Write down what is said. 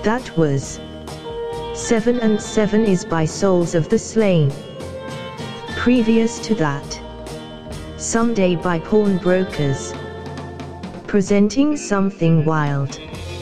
That was 7 and 7 is by Souls of the Slain. Previous to that, Someday by Pawnbrokers. Presenting Something Wild.